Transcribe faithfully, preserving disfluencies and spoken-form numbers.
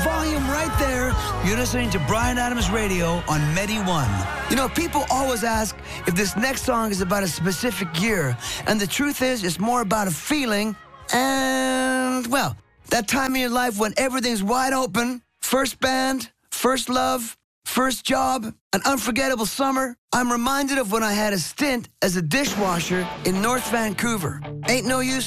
volume right there. You're listening to Bryan Adams Radio on Medi One. You know, people always ask if this next song is about a specific year. And the truth is, it's more about a feeling and, well, that time in your life when everything's wide open. First band, first love, first job, an unforgettable summer. I'm reminded of when I had a stint as a dishwasher in North Vancouver. Ain't no use